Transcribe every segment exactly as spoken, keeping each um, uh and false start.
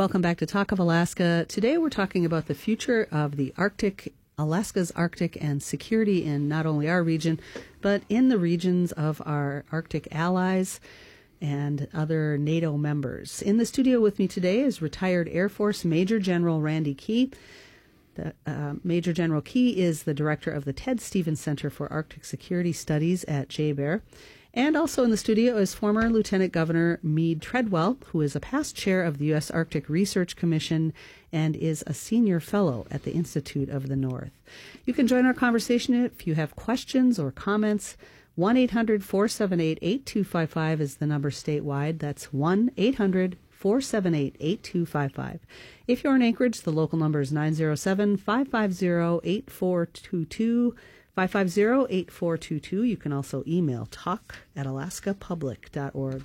Welcome back to Talk of Alaska. Today we're talking about the future of the Arctic, Alaska's Arctic, and security in not only our region, but in the regions of our Arctic allies and other NATO members. In the studio with me today is retired Air Force Major General Randy Key. The, uh, Major General Key is the director of the Ted Stevens Center for Arctic Security Studies at J B E R. And also in the studio is former Lieutenant Governor Meade Treadwell, who is a past chair of the U S Arctic Research Commission and is a senior fellow at the Institute of the North. You can join our conversation if you have questions or comments. one eight hundred four seven eight eight two five five is the number statewide. That's one eight hundred four seven eight eight two five five. If you're in Anchorage, the local number is nine zero seven five five zero eight four two two. five five zero eight four two two. You can also email talk at alaska public dot org.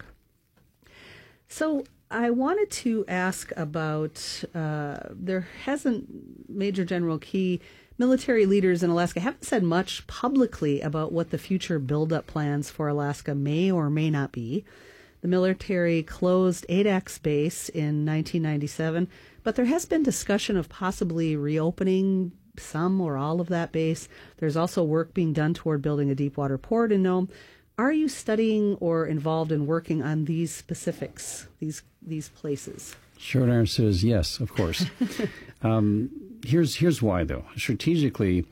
So I wanted to ask about, uh, there hasn't, Major General Key, military leaders in Alaska haven't said much publicly about what the future buildup plans for Alaska may or may not be. The military closed Adak base in nineteen ninety-seven, but there has been discussion of possibly reopening some or all of that base. There's also work being done toward building a deep water port in Nome. Are you studying or involved in working on these specifics, these these places? Short answer is yes, of course. um, here's here's why, though. Strategically,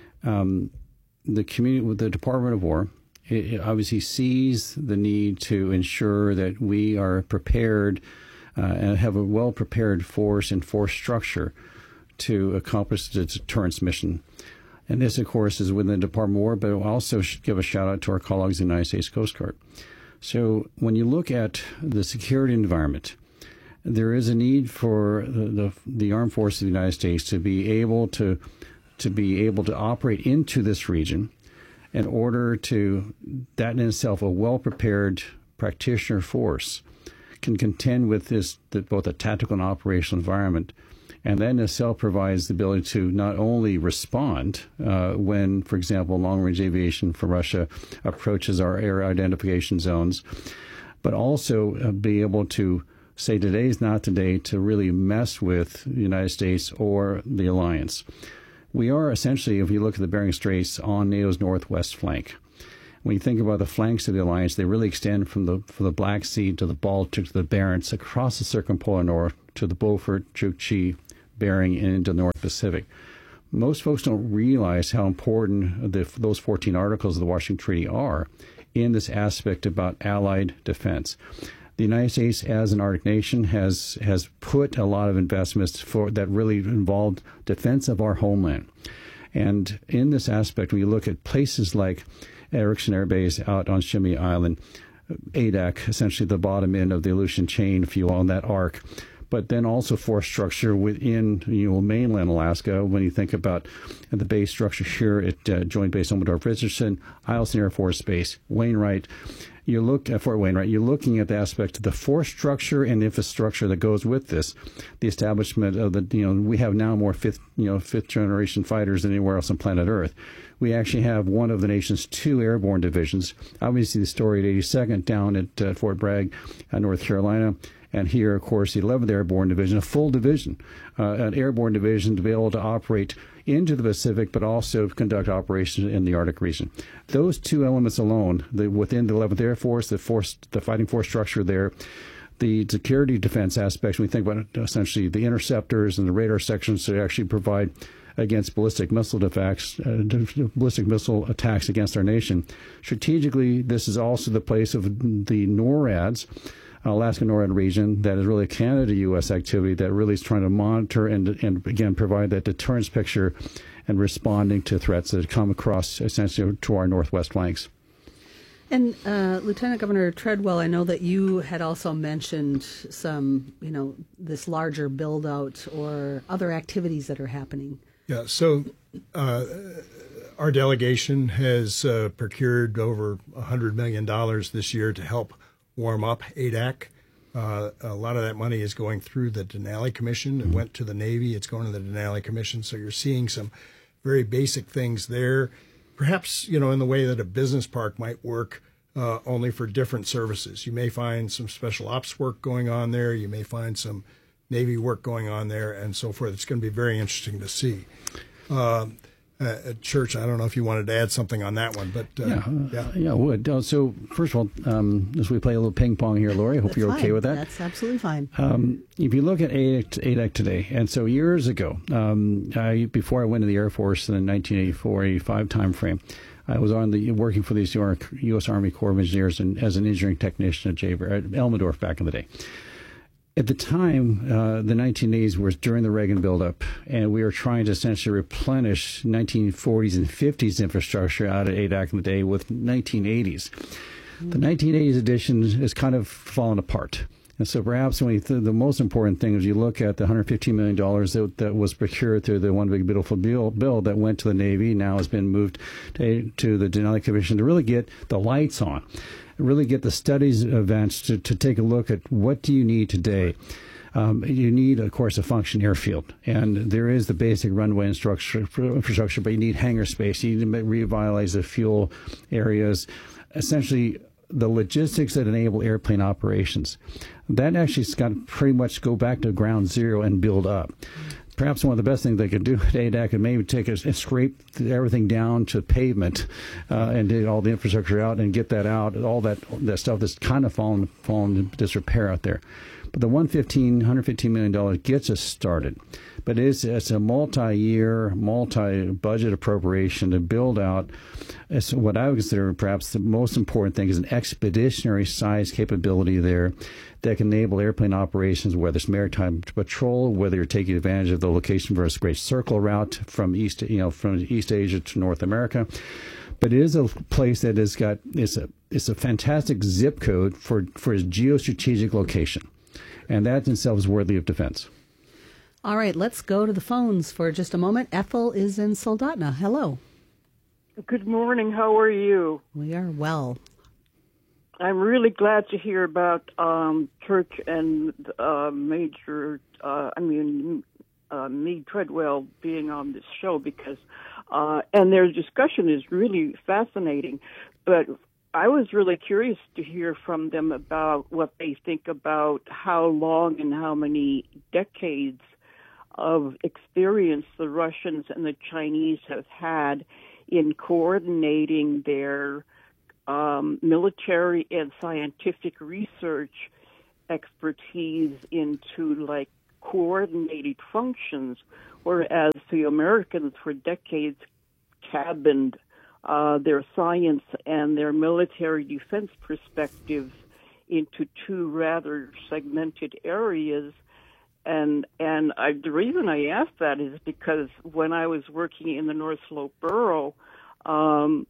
um, the community, the Department of War, it, it obviously sees the need to ensure that we are prepared uh, and have a well-prepared force and force structure to accomplish the deterrence mission. And this, of course, is within the Department of War, but I'll also give a shout-out to our colleagues in the United States Coast Guard. So when you look at the security environment, there is a need for the, the, the armed forces of the United States to be able to, to be able to operate into this region in order to, that in itself, a well-prepared practitioner force can contend with this, the, both a tactical and operational environment. And that in itself provides the ability to not only respond uh, when, for example, long-range aviation from Russia approaches our air identification zones, but also uh, be able to say today's not the day to really mess with the United States or the alliance. We are essentially, if you look at the Bering Straits, on NATO's northwest flank. When you think about the flanks of the alliance, they really extend from the from the Black Sea to the Baltic to the Barents, across the circumpolar north to the Beaufort, Chukchi, Bering, and into the North Pacific. Most folks don't realize how important the, those fourteen articles of the Washington Treaty are in this aspect about allied defense. The United States, as an Arctic nation, has has put a lot of investments for that really involved defense of our homeland. And in this aspect, when you look at places like Erickson Air Base out on Shimei Island, Adak, essentially the bottom end of the Aleutian chain, if you will, on that arc, but then also force structure within, you know, mainland Alaska. When you think about the base structure here at uh, Joint Base Omidyar-Richardson, Eielson Air Force Base, Wainwright, you look at Fort Wainwright, you're looking at the aspect of the force structure and infrastructure that goes with this. The establishment of the, you know, we have now more fifth, you know, fifth generation fighters than anywhere else on planet Earth. We actually have one of the nation's two airborne divisions. Obviously, the storied eighty-second down at uh, Fort Bragg, uh, North Carolina. And here, of course, the eleventh Airborne Division, a full division, uh, an airborne division to be able to operate into the Pacific, but also conduct operations in the Arctic region. Those two elements alone, the, within the eleventh Air Force, the force, the fighting force structure there, the security defense aspects, when we think about essentially the interceptors and the radar sections that actually provide against ballistic missile attacks, uh, ballistic missile attacks against our nation. Strategically, this is also the place of the NORADs, Alaska NORAD region, that is really a Canada U S activity that really is trying to monitor and, and again, provide that deterrence picture and responding to threats that come across essentially to our northwest flanks. And uh, Lieutenant Governor Treadwell, I know that you had also mentioned some, you know, this larger build out or other activities that are happening. Yeah, so uh, our delegation has uh, procured over one hundred million dollars this year to help warm up Adak. Uh, a lot of that money is going through the Denali Commission. It went to the Navy. It's going to the Denali Commission. So you're seeing some very basic things there. Perhaps, you know, in the way that a business park might work uh, only for different services. You may find some special ops work going on there. You may find some Navy work going on there and so forth. It's going to be very interesting to see. Um, uh, Church, I don't know if you wanted to add something on that one, but uh, yeah, yeah, yeah, I would. Uh, so first of all, um, as we play a little ping pong here, Lori, I hope That's you're fine. okay with that. That's absolutely fine. Um, if you look at A D A C today, and so years ago, um, I, before I went to the Air Force in the nineteen eighty-four eighty-five timeframe, I was on the working for the U S Army Corps of Engineers and as an engineering technician at, J, at Elmendorf back in the day. At the time, uh, the nineteen eighties was during the Reagan buildup, and we were trying to essentially replenish nineteen forties and fifties infrastructure out at A D A C in the day with nineteen eighties. The nineteen eighties edition is kind of fallen apart. And so perhaps when you th- the most important thing is you look at the one hundred fifteen million dollars that, that was procured through the One Big Beautiful Bill, bill that went to the Navy, now has been moved to, to the Denali Commission to really get the lights on, really get the studies events to, to take a look at what do you need today. Um, you need, of course, a functioning airfield, and there is the basic runway and structure, infrastructure, but you need hangar space. You need to revitalize the fuel areas, essentially the logistics that enable airplane operations. That actually has got to pretty much go back to ground zero and build up. Perhaps one of the best things they could do at A D A C is maybe take a, and scrape everything down to pavement uh, and get all the infrastructure out and get that out, all that that stuff that's kind of fallen, fallen into disrepair out there. But the one hundred fifteen million dollars gets us started. But it's, it's a multi-year, multi-budget appropriation to build out. It's what I would consider perhaps the most important thing is an expeditionary size capability there that can enable airplane operations, whether it's maritime patrol, whether you're taking advantage of the location for a Great Circle route from East, you know, from East Asia to North America. But it is a place that has got it's a it's a fantastic zip code for for its geostrategic location, and that in itself is worthy of defense. All right, let's go to the phones for just a moment. Ethel is in Soldotna. Hello. Good morning. How are you? We are well. I'm really glad to hear about um, Church and uh, Major, uh, I mean, uh, Meade Treadwell being on this show because, uh, and their discussion is really fascinating. But I was really curious to hear from them about what they think about how long and how many decades of experience the Russians and the Chinese have had in coordinating their um, military and scientific research expertise into like coordinated functions, whereas the Americans for decades cabined uh, their science and their military defense perspectives into two rather segmented areas. And and I, the reason I asked that is because when I was working in the North Slope Borough um,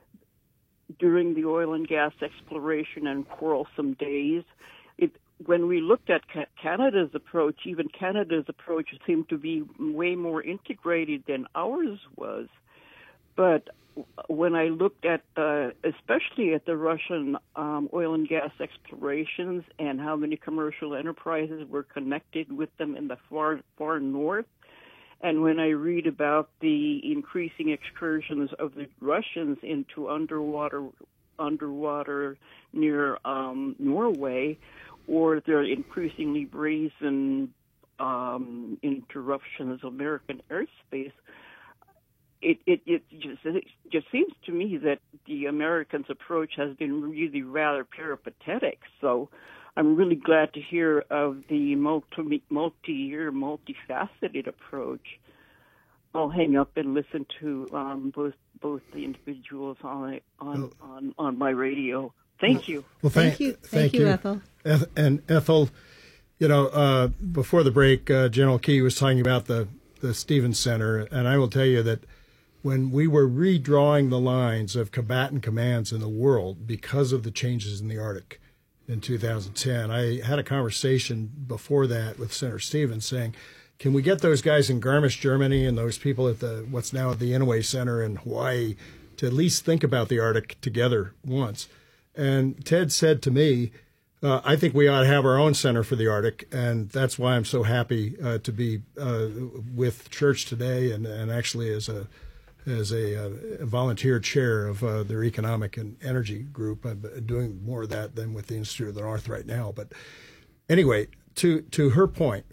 during the oil and gas exploration and quarrelsome days, it, when we looked at ca- Canada's approach, even Canada's approach seemed to be way more integrated than ours was. But when I looked at, uh, especially at the Russian um, oil and gas explorations and how many commercial enterprises were connected with them in the far, far north, and when I read about the increasing excursions of the Russians into underwater, underwater near um, Norway, or their increasingly brazen um, interruptions of American airspace, It, it, it, just, it just seems to me that the Americans' approach has been really rather peripatetic. So I'm really glad to hear of the multi, multi-year, multifaceted approach. I'll hang up and listen to um, both both the individuals on on, on on my radio. Thank you. Well, thank, thank you. Thank, thank you, you, Ethel. Eth- and Ethel, you know, uh, before the break, uh, General Key was talking about the, the Stevens Center, and I will tell you that when we were redrawing the lines of combatant commands in the world because of the changes in the Arctic in two thousand ten, I had a conversation before that with Senator Stevens saying, can we get those guys in Garmisch, Germany, and those people at the what's now the Inouye Center in Hawaii to at least think about the Arctic together once? And Ted said to me, uh, I think we ought to have our own center for the Arctic, and that's why I'm so happy uh, to be uh, with Church today and, and actually as a as a, a volunteer chair of uh, their economic and energy group. I'm doing more of that than with the Institute of the North right now. But anyway, to to her point,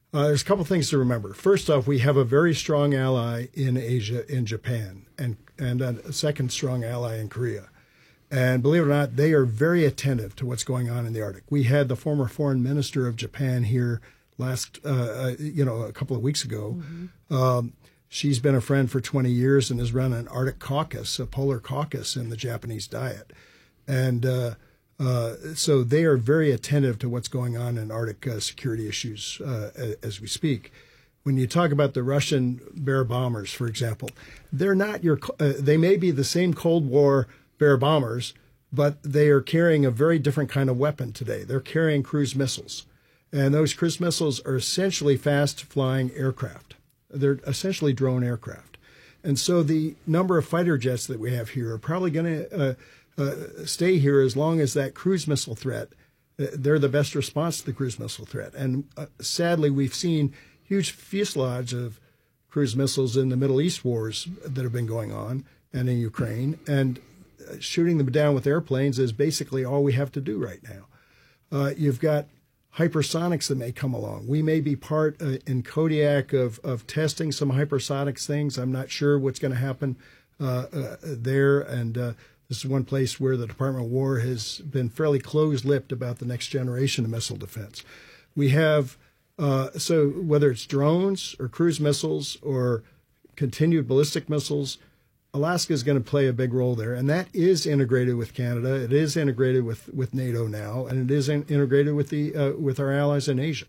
Uh, there's a couple things to remember. First off, we have a very strong ally in Asia, in Japan, and, and a second strong ally in Korea. And believe it or not, they are very attentive to what's going on in the Arctic. We had the former foreign minister of Japan here last, uh, you know, a couple of weeks ago. Mm-hmm. Um, she's been a friend for twenty years and has run an Arctic caucus, a polar caucus in the Japanese diet. And uh, uh, so they are very attentive to what's going on in Arctic uh, security issues uh, as we speak. When you talk about the Russian Bear bombers, for example, they're not your, uh, they may be the same Cold War Bear bombers, but they are carrying a very different kind of weapon today. They're carrying cruise missiles. And those cruise missiles are essentially fast-flying aircraft. They're essentially drone aircraft. And so the number of fighter jets that we have here are probably going to uh, uh, stay here as long as that cruise missile threat, uh, they're the best response to the cruise missile threat. And uh, sadly, we've seen huge fuselage of cruise missiles in the Middle East wars that have been going on and in Ukraine. And shooting them down with airplanes is basically all we have to do right now. Uh, you've got hypersonics that may come along. We may be part uh, in Kodiak of, of testing some hypersonics things. I'm not sure what's going to happen uh, uh, there. And uh, this is one place where the Department of War has been fairly closed-lipped about the next generation of missile defense. We have, uh, so whether it's drones or cruise missiles or continued ballistic missiles, Alaska is going to play a big role there, and that is integrated with Canada. It is integrated with, with NATO now, and it is in, integrated with the uh, with our allies in Asia.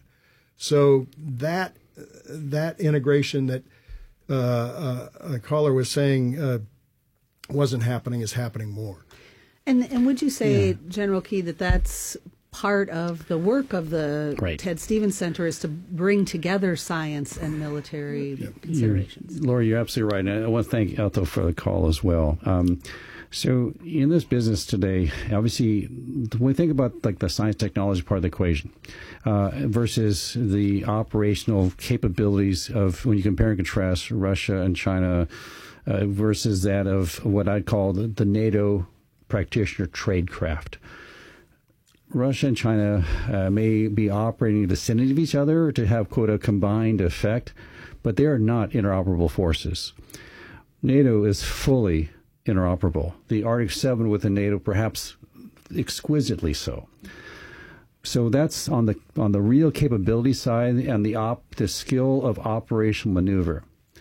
So that that integration that uh, uh, a caller was saying uh, wasn't happening is happening more. And and would you say, Yeah. General Key, that that's part of the work of the Right. Ted Stevens Center is to bring together science and military considerations? You're, Laura, you're absolutely right. And I want to thank Alto for the call as well. Um, so in this business today, obviously, when we think about like the science technology part of the equation uh, versus the operational capabilities of when you compare and contrast Russia and China uh, versus that of what I'd call the, the NATO practitioner tradecraft. Russia and China uh, may be operating in the vicinity of each other to have, quote, a combined effect, but they are not interoperable forces. NATO is fully interoperable. The Arctic Seven with the NATO, perhaps exquisitely so. So that's on the on the real capability side and the op the skill of operational maneuver.